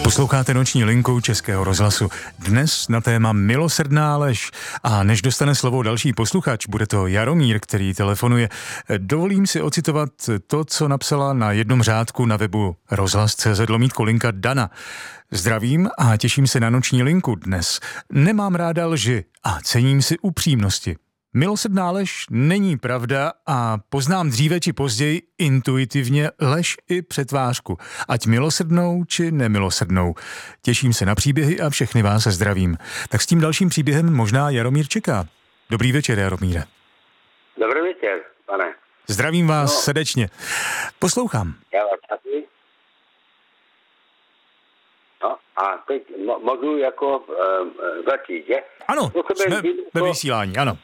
Posloucháte Noční linku Českého rozhlasu. Dnes na téma milosrdná lež. A než dostane slovo další posluchač, bude to Jaromír, který telefonuje, dovolím si ocitovat to, co napsala na jednom řádku na webu rozhlas.cz/linka Dana. Zdravím a těším se na Noční linku dnes. Nemám ráda lži a cením si upřímnosti. Milosrdná lež není pravda a poznám dříve či později intuitivně lež i přetvářku, ať milosrdnou či nemilosrdnou. Těším se na příběhy a všechny vás se zdravím. Tak s tím dalším příběhem možná Jaromír čeká. Dobrý večer, Jaromíre. Dobrý večer, pane. Zdravím vás srdečně. Poslouchám. Já vás taky. No a teď můžu jako začít, že? Ano, jsme ve vysílání, ano.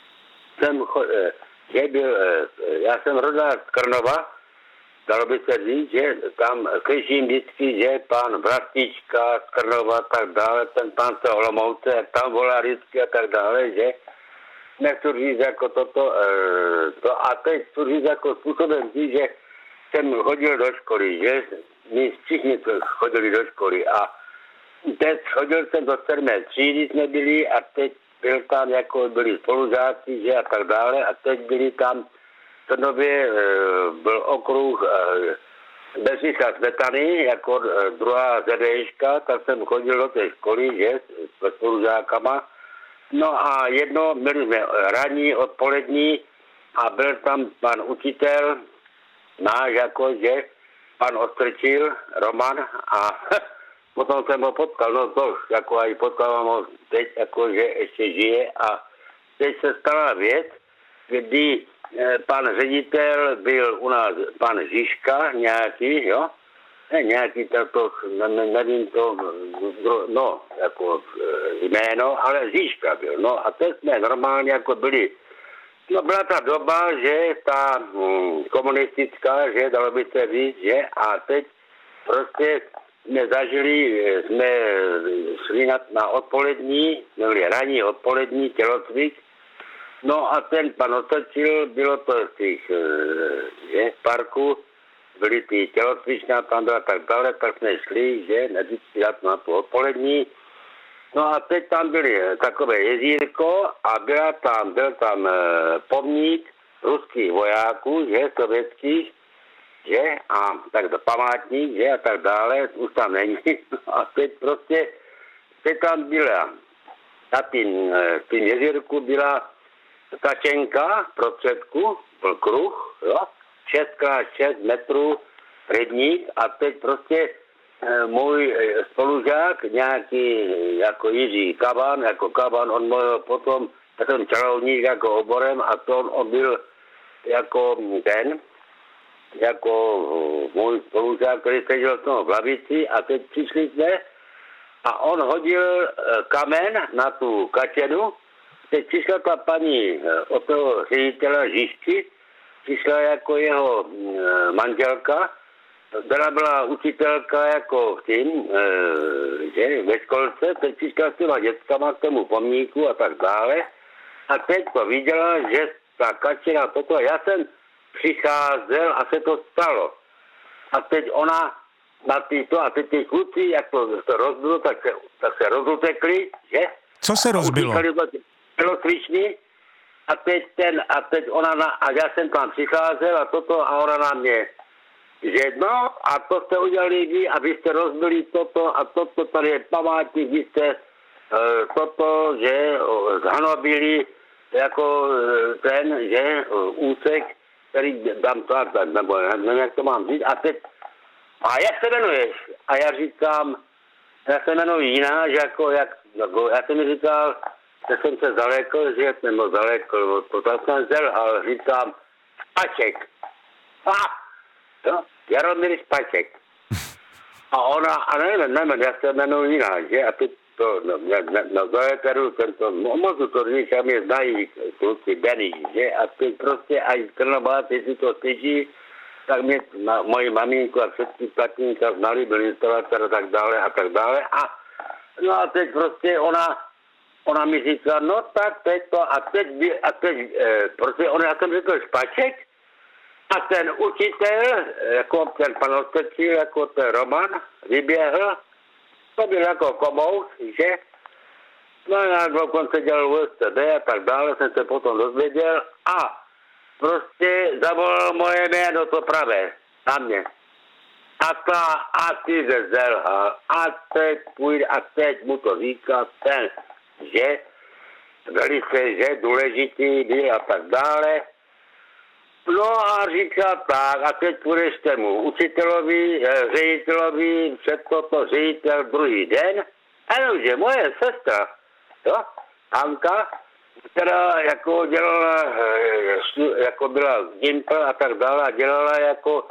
Já jsem rodák z Krnova, dalo by se říct, že tam slyším vždycky, že pan Vlastička z Krnova tak dále, ten pán z Olomouce, tam volá vždycky a tak dále, že nechci říct jako toto, a teď chci říct jako způsobem říct, že jsem chodil do školy, že my všichni chodili do školy a teď chodil jsem do 7. třídy, jsme byli a teď byl tam, jako byli spolužáci, že a tak dále a teď byli tam v Trnově, byl okruh Bedřicha Smetany, jako druhá ZDŠka, tak jsem chodil do té školy, že, s spolužákama. No a jedno, byli jsme ranní, odpolední a byl tam pan učitel, náš jako, že, pan Ostrčil, Roman a potom jsem ho potkal, no to jako aj potkávám ho teď, jako že ještě žije a teď se stala věc, kdy pan ředitel byl u nás, pan Žižka nějaký, jo, ne nějaký tato, nevím to, no, jako jméno, ale Žižka byl, no a teď jsme normálně jako byli, no byla ta doba, že ta komunistická, že dalo by se říct, že a teď prostě jsme zažili, jsme šli na odpolední, byli ranní odpolední tělocvik, no a ten pan Ostrčil, bylo to z těch parku, byly ty tělocvičná, tam byla tak dále, tak jsme šli, že vždycky na tu odpolední, no a teď tam byly takové jezírko a byl tam pomník ruských vojáků, že, sovětských, že, a tak památník, že, a tak dále, už tam není. A teď prostě, teď tam byla, na tím jezírku byla tačenka v prostředku, byl kruh, jo, 6x6 metrů rybník a teď prostě můj spolužák, nějaký jako Jiří Kaban, on byl potom, ten čarovník jako oborem a to on byl jako ten, jako můj spolužák, který seděl v lavici a teď přišli jsme a on hodil kamen na tu kačenu. Teď přišla ta paní od toho ředitele Žižky, přišla jako jeho manželka, byla učitelka jako v tím, že ve školce, teď přišla s těma dětskama k tomu pomníku a tak dále a teď to viděla, že ta kačena toto, já jsem přicházel a se to stalo. A teď ona na tyto, a teď ty kluci, jak to rozbilo, tak se rozutekli, že? Co se rozbilo? Bylo svičný a teď ona a já jsem tam přicházel a toto a ona na mě, že no a to jste udělali vy a vy jste rozbili toto a toto, tady je památník, vy jste toto, že zhanobili jako ten, že úsek, který dám to, nebo nevím, jak to mám říct. A teď, a jak se jmenuješ? A já říkám, já se jmenuji jiná, že jako já jsem mi říkal, že jsem se zalekl, to jsem zelhal, říkám, Spaček. Jaromír Spaček. A ona, a nevím, já se jmenuji jiná, že? A teď to, do éteru tento, můžu to říct, a mě znají kluci Benny, že? A teď prostě, až Krnováci si to slyší, tak mě moji maminku a všetky tatínka znali, byl instalatér a tak dále a tak dále. A no a teď prostě ona mi říká, no tak teď to, a teď prostě já jsem řekl Špaček, a ten učitel, jako ten pan Ostrčil, jako ten Roman, vyběhl to byl jako komous, že? No já dokonce dělal USTD a tak dále, jsem se potom dozvěděl a prostě zavolal moje jméno to pravé na mě. A ty se zelhal. A teď půjde, a teď mu to říká ten, že velice, že důležitý byl a tak dále. No a říká tak, a teď půjdeš tému učitelovi, ředitelovi, před toto ředitel druhý den. A jenomže moje sestra, jo, Anka, která jako dělala, jako byla v Gimpl a tak dále, a dělala jako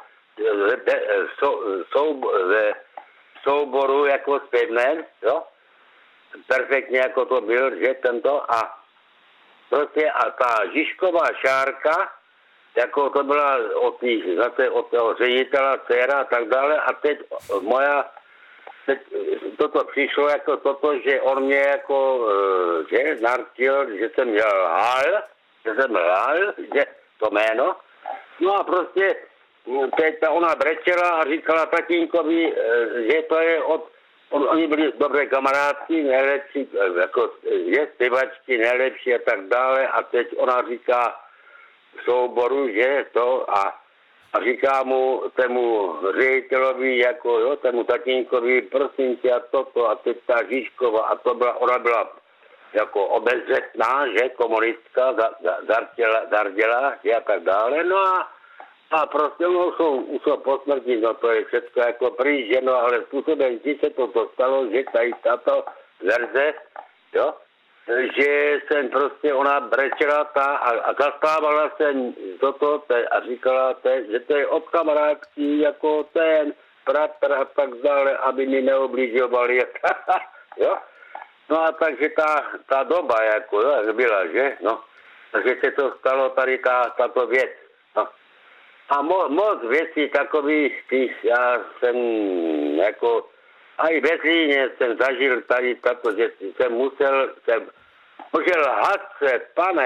souboru jako zpěvné, jo, perfektně jako to byl, že tento a prostě a ta Žižková Šárka, jako to byla od toho ředitela, dcera a tak dále a teď teď toto přišlo jako toto, že on mě jako, že nartil, že jsem lhal, že to jméno, no a prostě teď ona brečela a říkala tatínkovi, že to je oni byli dobré kamarádky, nejlepší, jako je zpěvačky, nejlepší a tak dále a teď ona říká v souboru, že to a říká mu tému ředitelovi, jako jo, tému tatínkovi, prosím tě a toto a teď ta Žižkova a to byla, ona byla jako obezřetná, že komunistka, zarděla, že a tak dále, no a prostě už jsou po smrti, no to je všechno jako pryč, že no, ale způsobem, když se to stalo, že tady tato verze, jo, že jsem prostě, ona brečela a zastávala jsem toto a říkala, že to je od kamarádky jako ten bratr a tak dále, aby mi neobližovali, jo. No a takže ta doba jako, jo, byla, že, no, takže se to stalo tady tato věc, no. A moc věcí takových, já jsem jako, a i ve Zlíně jsem zažil tady tato, že jsem musel lhat se,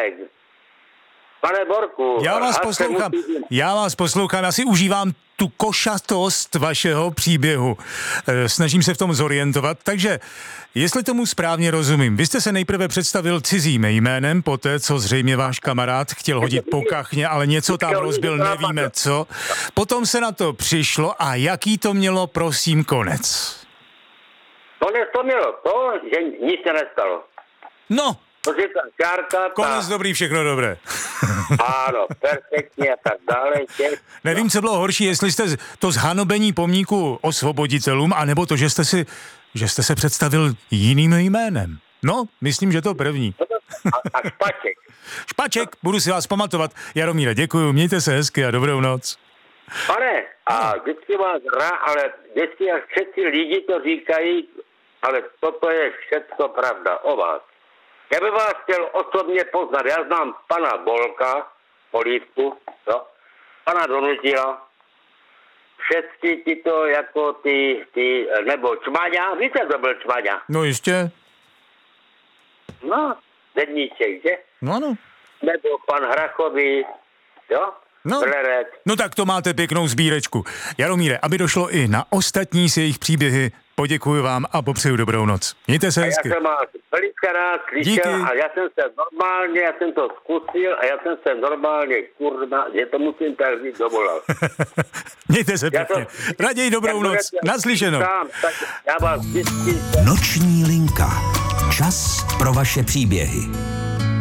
pane Borku. Já vás poslouchám, já si užívám tu košatost vašeho příběhu. Snažím se v tom zorientovat, takže jestli tomu správně rozumím, vy jste se nejprve představil cizím jménem, poté co zřejmě váš kamarád chtěl hodit po kachně, ale něco tam rozbil, nevíme co. Potom se na to přišlo a jaký to mělo, prosím, konec? Konec to mělo to, že nic se nestalo. No. Protože ta Šárka... Konec dobrý, všechno dobré. Ano, perfektně a tak dále. Nevím, co bylo horší, jestli jste to zhanobení pomníku osvoboditelům, anebo to, že jste se představil jiným jménem. No, myslím, že to první. A Špaček. Špaček, budu si vás pamatovat. Jaromíre, děkuju, mějte se hezky a dobrou noc. Pane, a vždycky vás ale vždycky jak všetci lidi to říkají, ale toto je všechno pravda o vás. Já bych vás chtěl osobně poznat. Já znám pana Bolka, Polívku, jo? Pana Donutila, všechny tyto jako ty, nebo Čmaňa, víte, kdo byl Čmaňa? No jistě. No, Dedníček, že? No ano. Nebo pan Hrachový, jo? No tak to máte pěknou sbírečku. Jaromíre, aby došlo i na ostatní z jejich příběhy, poděkuji vám a popřeju dobrou noc. Mějte se hezky. Já jsem vás velice rád slyšel a já jsem to zkusil a já jsem se normálně, kurva, že to musím tak říct, dovolal. Mějte se pěkně. Raději dobrou noc. Naslyšenou. Já vás vždycky... Noční linka. Čas pro vaše příběhy.